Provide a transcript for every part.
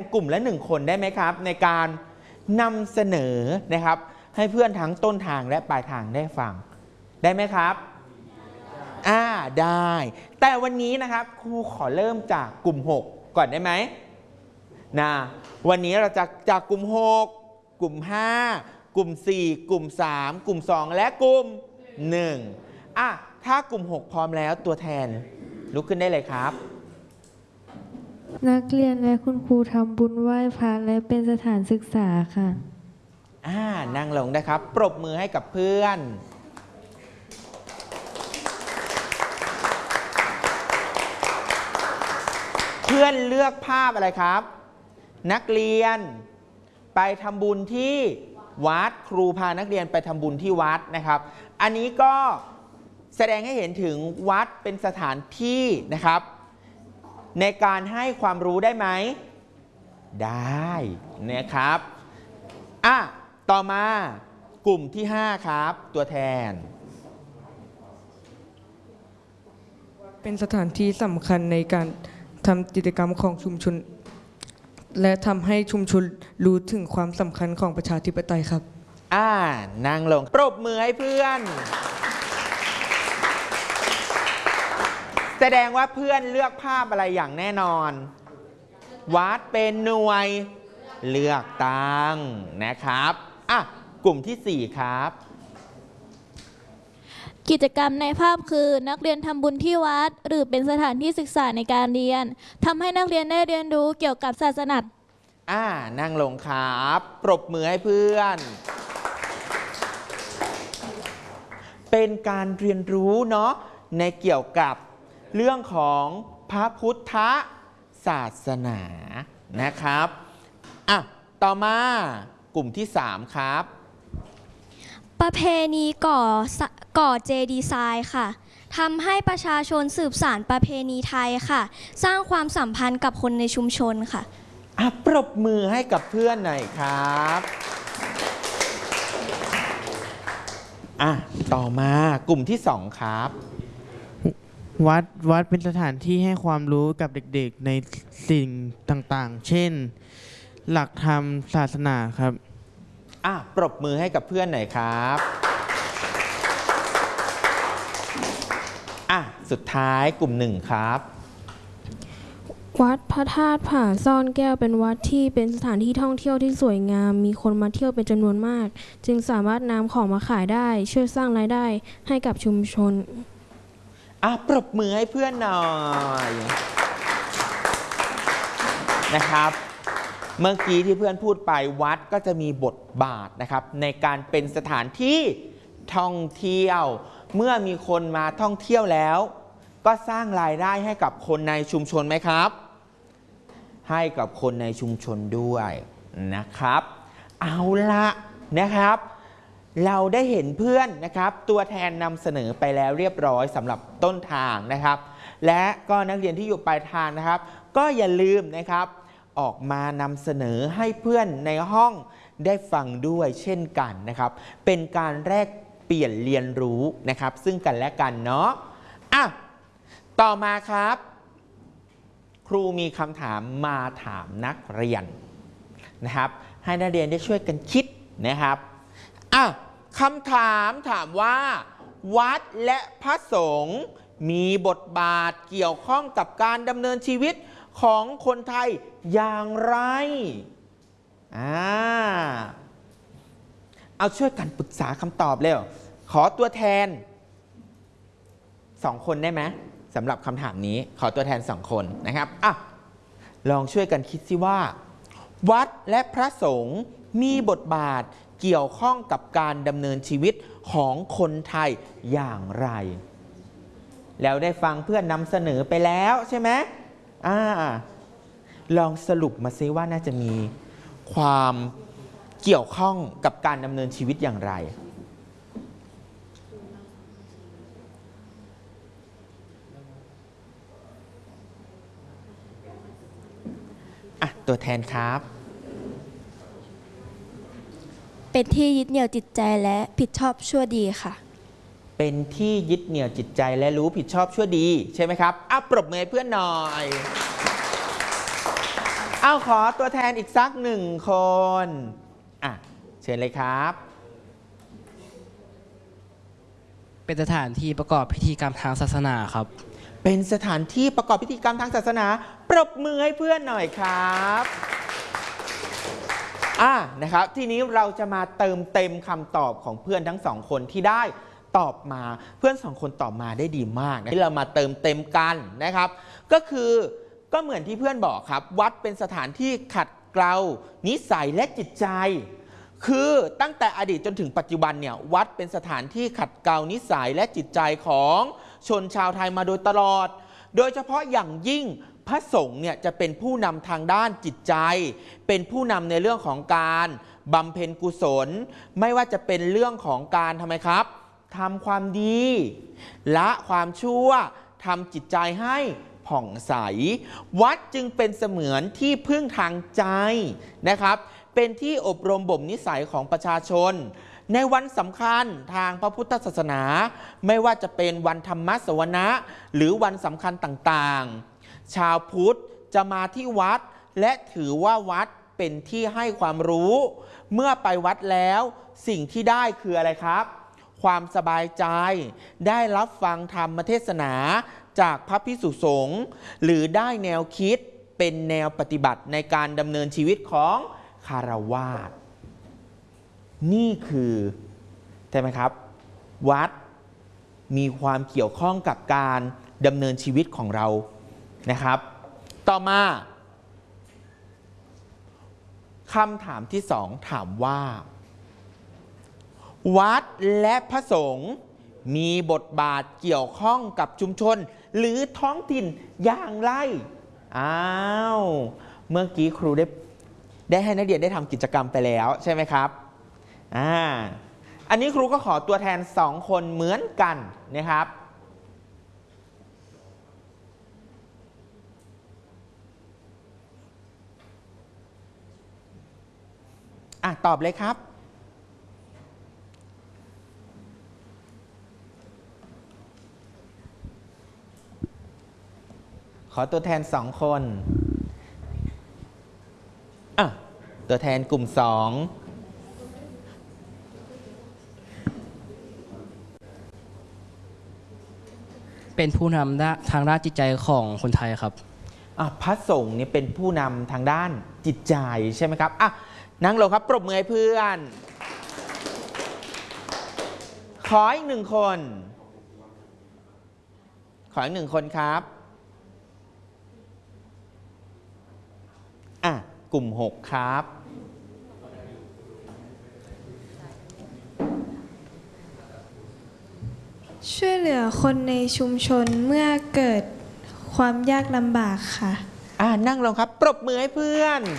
กลุ่มละ1 คนได้ไหมครับในการนำเสนอนะครับให้เพื่อนทั้งต้นทางและปลายทางได้ฟังได้ไหมครับได้แต่วันนี้นะครับครูขอเริ่มจากกลุ่ม6ก่อนได้ไหมวันนี้เราจะจากกลุ่ม6กลุ่ม5กลุ่ม4กลุ่ม3กลุ่ม2และกลุ่ม1ถ้ากลุ่ม6พร้อมแล้วตัวแทนลุกขึ้นได้เลยครับนักเรียนและคุณครูทำบุญไหว้พระและเป็นสถานศึกษาค่ะนั่งลงได้ครับปรบมือให้กับเพื่อนเพื่อนเลือกภาพอะไรครับนักเรียนไปทำบุญที่วัดครูพานักเรียนไปทำบุญที่วัดนะครับอันนี้ก็แสดงให้เห็นถึงวัดเป็นสถานที่นะครับในการให้ความรู้ได้ไหมได้นะครับต่อมากลุ่มที่5ครับตัวแทนเป็นสถานที่สำคัญในการทำกิจกรรมของชุมชนและทำให้ชุมชนรู้ถึงความสำคัญของประชาธิปไตยครับนั่งลงปรบมือให้เพื่อนแสดงว่าเพื่อนเลือกภาพอะไรอย่างแน่นอนวัดเป็นหน่วยเลือกตั้งนะครับกลุ่มที่4ครับกิจกรรมในภาพคือนักเรียนทำบุญที่วัดหรือเป็นสถานที่ศึกษาในการเรียนทำให้นักเรียนได้เรียนรู้เกี่ยวกับศาสนานั่งลงครับปรบมือให้เพื่อนเป็นการเรียนรู้เนาะในเกี่ยวกับเรื่องของพระพุทธศาสนานะครับต่อมากลุ่มที่3ครับประเพณีก่อเจดีย์ทรายค่ะทำให้ประชาชนสืบสานประเพณีไทยค่ะสร้างความสัมพันธ์กับคนในชุมชนค่ะปรบมือให้กับเพื่อนหน่อยครับต่อมากลุ่มที่2ครับวัดเป็นสถานที่ให้ความรู้กับเด็กๆในสิ่งต่างๆเช่นหลักธรรมศาสนาครับปรบมือให้กับเพื่อนหน่อยครับสุดท้ายกลุ่ม1ครับวัดพระธาตุผาซ่อนแก้วเป็นวัดที่เป็นสถานที่ท่องเที่ยวที่สวยงามมีคนมาเที่ยวเป็นจำนวนมากจึงสามารถนำของมาขายได้ช่วยสร้างรายได้ให้กับชุมชนปรบมือให้เพื่อนหน่อยนะครับเมื่อกี้ที่เพื่อนพูดไปวัดก็จะมีบทบาทนะครับในการเป็นสถานที่ท่องเที่ยวเมื่อมีคนมาท่องเที่ยวแล้วก็สร้างรายได้ให้กับคนในชุมชนไหมครับให้กับคนในชุมชนด้วยนะครับเอาละนะครับเราได้เห็นเพื่อนนะครับตัวแทนนำเสนอไปแล้วเรียบร้อยสำหรับต้นทางนะครับและก็นักเรียนที่อยู่ปลายทางนะครับก็อย่าลืมนะครับออกมานำเสนอให้เพื่อนในห้องได้ฟังด้วยเช่นกันนะครับเป็นการแลกเปลี่ยนเรียนรู้นะครับซึ่งกันและกันเนาะต่อมาครับครูมีคำถามมาถามนักเรียนนะครับให้นักเรียนได้ช่วยกันคิดนะครับคำถามถามว่าวัดและพระสงฆ์มีบทบาทเกี่ยวข้องกับการดำเนินชีวิตของคนไทยอย่างไรเอาช่วยกันปรึกษาคำตอบเร็วขอตัวแทน2 คนได้ไหมสำหรับคำถามนี้ขอตัวแทน2 คนนะครับลองช่วยกันคิดสิว่าวัดและพระสงฆ์มีบทบาทเกี่ยวข้องกับการดำเนินชีวิตของคนไทยอย่างไรแล้วได้ฟังเพื่อนนำเสนอไปแล้วใช่ไหมลองสรุปมาซิว่าน่าจะมีความเกี่ยวข้องกับการดำเนินชีวิตอย่างไรตัวแทนครับเป็นที่ยึดเหนี่ยวจิตใจและผิดชอบชั่วดีค่ะเป็นที่ยึดเหนี่ยวจิตใจและรู้ผิดชอบชั่วดีใช่ไหมครับปรบมือให้เพื่อนหน่อยเอาขอตัวแทนอีกสักหนึ่งคนอ่ะเชิญเลยครับเป็นสถานที่ประกอบพิธีกรรมทางศาสนาครับเป็นสถานที่ประกอบพิธีกรรมทางศาสนาปรบมือให้เพื่อนหน่อยครับนะครับทีนี้เราจะมาเติมเต็มคำตอบของเพื่อนทั้งสองคนที่ได้ตอบมาเพื่อนสองคนตอบมาได้ดีมากนะที่เรามาเติมเต็มกันนะครับก็คือก็เหมือนที่เพื่อนบอกครับวัดเป็นสถานที่ขัดเกลานิสัยและจิตใจคือตั้งแต่อดีตจนถึงปัจจุบันเนี่ยวัดเป็นสถานที่ขัดเกลานิสัยและจิตใจของชนชาวไทยมาโดยตลอดโดยเฉพาะอย่างยิ่งพระสงฆ์เนี่ยจะเป็นผู้นำทางด้านจิตใจเป็นผู้นำในเรื่องของการบำเพ็ญกุศลไม่ว่าจะเป็นเรื่องของการทำไมครับทำความดีละความชั่วทำจิตใจให้ผ่องใสวัดจึงเป็นเสมือนที่พึ่งทางใจนะครับเป็นที่อบรมบ่มนิสัยของประชาชนในวันสำคัญทางพระพุทธศาสนาไม่ว่าจะเป็นวันธรรมสวนะหรือวันสำคัญต่างๆชาวพุทธจะมาที่วัดและถือว่าวัดเป็นที่ให้ความรู้เมื่อไปวัดแล้วสิ่งที่ได้คืออะไรครับความสบายใจได้รับฟังธรรมเทศนาจากพระภิกษุสงฆ์หรือได้แนวคิดเป็นแนวปฏิบัติในการดำเนินชีวิตของคฤหัสถ์นี่คือใช่ไหมครับวัดมีความเกี่ยวข้องกับการดำเนินชีวิตของเรานะครับต่อมาคำถามที่สองถามว่าวัดและพระสงฆ์มีบทบาทเกี่ยวข้องกับชุมชนหรือท้องถิ่นอย่างไรเมื่อกี้ครูได้ให้นักเรียนได้ทำกิจกรรมไปแล้วใช่ไหมครับอันนี้ครูก็ขอตัวแทน2คนเหมือนกันนะครับตอบเลยครับขอตัวแทน2คนตัวแทนกลุ่ม2 เป็นผู้นำทางด้านจิตใจของคนไทยครับพระสงฆ์นี่เป็นผู้นำทางด้านจิตใจใช่ไหมครับนั่งลงครับปรบมือให้เพื่อนขออีก1คนขออีก1คนครับกลุ่ม6ครับช่วยเหลือคนในชุมชนเมื่อเกิดความยากลำบากค่ะนั่งลงครับปรบมือให้เพื่อน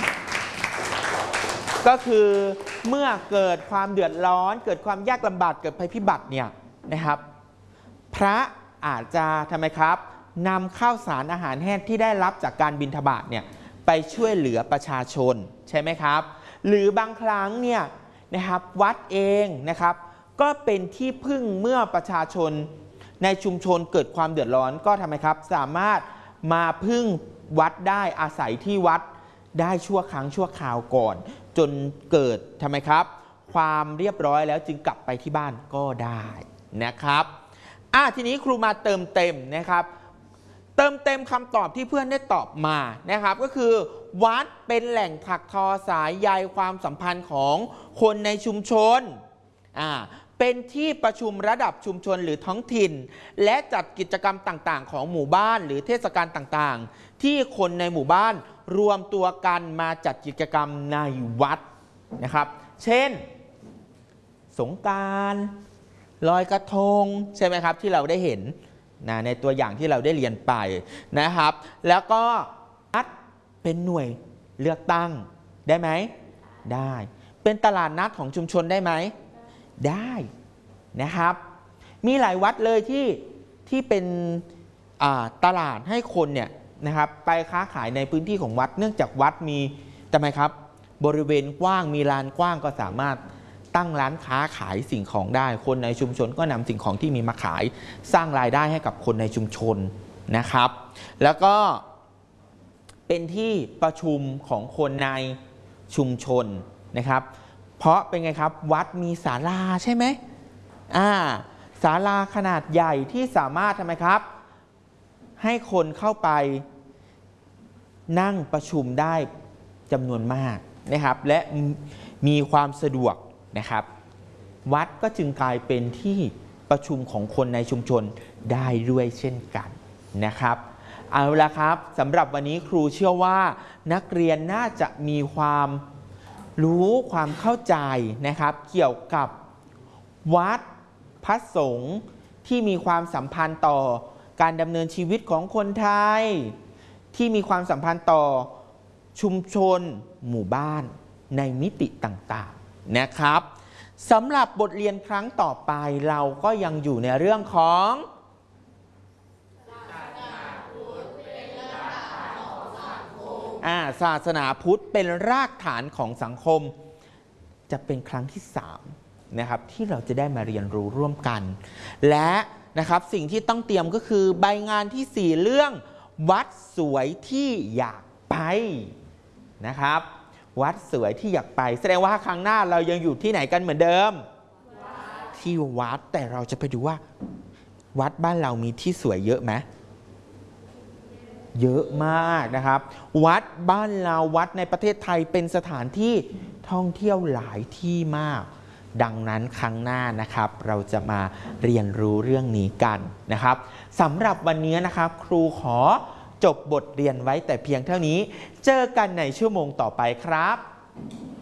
ก็คือเมื่อเกิดความเดือดร้อนเกิดความยากลำบากเกิดภัยพิบัติเนี่ยนะครับพระอาจจะทำไมครับนำข้าวสารอาหารแห้งที่ได้รับจากการบิณฑบาตเนี่ยไปช่วยเหลือประชาชนใช่ไหมครับหรือบางครั้งเนี่ยนะครับวัดเองนะครับก็เป็นที่พึ่งเมื่อประชาชนในชุมชนเกิดความเดือดร้อนก็ทำไมครับสามารถมาพึ่งวัดได้อาศัยที่วัดได้ชั่วครั้งชั่วคราวก่อนจนเกิดทำไมครับความเรียบร้อยแล้วจึงกลับไปที่บ้านก็ได้นะครับทีนี้ครูมาเติมเต็มนะครับเติมเต็มคำตอบที่เพื่อนได้ตอบมานะครับก็คือวัดเป็นแหล่งถักทอสายใยความสัมพันธ์ของคนในชุมชนเป็นที่ประชุมระดับชุมชนหรือท้องถิ่นและจัดกิจกรรมต่างๆของหมู่บ้านหรือเทศกาลต่างๆที่คนในหมู่บ้านรวมตัวกันมาจัดกิจกรรมในวัดนะครับเช่นสงกรานต์ลอยกระทงใช่ไหมครับที่เราได้เห็นในตัวอย่างที่เราได้เรียนไปนะครับแล้วก็วัดเป็นหน่วยเลือกตั้งได้ไหมได้เป็นตลาดนัดของชุมชนได้ไหมได้นะครับมีหลายวัดเลยที่เป็นตลาดให้คนเนี่ยนะครับไปค้าขายในพื้นที่ของวัดเนื่องจากวัดมีทำไมครับบริเวณกว้างมีลานกว้างก็สามารถตั้งร้านค้าขายสิ่งของได้คนในชุมชนก็นำสิ่งของที่มีมาขายสร้างรายได้ให้กับคนในชุมชนนะครับแล้วก็เป็นที่ประชุมของคนในชุมชนนะครับเพราะเป็นไงครับวัดมีศาลาใช่ไหมศาลาขนาดใหญ่ที่สามารถทำไมครับให้คนเข้าไปนั่งประชุมได้จำนวนมากนะครับและมีความสะดวกนะครับวัดก็จึงกลายเป็นที่ประชุมของคนในชุมชนได้ด้วยเช่นกันนะครับเอาละครับสำหรับวันนี้ครูเชื่อว่านักเรียนน่าจะมีความรู้ความเข้าใจนะครับเกี่ยวกับวัดพระสงฆ์ที่มีความสัมพันธ์ต่อการดำเนินชีวิตของคนไทยที่มีความสัมพันธ์ต่อชุมชนหมู่บ้านในมิติต่างๆนะครับสำหรับบทเรียนครั้งต่อไปเราก็ยังอยู่ในเรื่องของศาสนาพุทธเป็นรากฐานของสังคมจะเป็นครั้งที่3นะครับที่เราจะได้มาเรียนรู้ร่วมกันและนะครับสิ่งที่ต้องเตรียมก็คือใบงานที่4เรื่องวัดสวยที่อยากไปนะครับวัดสวยที่อยากไปแสดงว่าครั้งหน้าเรายังอยู่ที่ไหนกันเหมือนเดิมที่วัดแต่เราจะไปดูว่าวัดบ้านเรามีที่สวยเยอะไหมเยอะมากนะครับวัดบ้านเราวัดในประเทศไทยเป็นสถานที่ท่องเที่ยวหลายที่มากดังนั้นครั้งหน้านะครับเราจะมาเรียนรู้เรื่องนี้กันนะครับสำหรับวันนี้นะครับครูขอจบบทเรียนไว้แต่เพียงเท่านี้เจอกันในชั่วโมงต่อไปครับ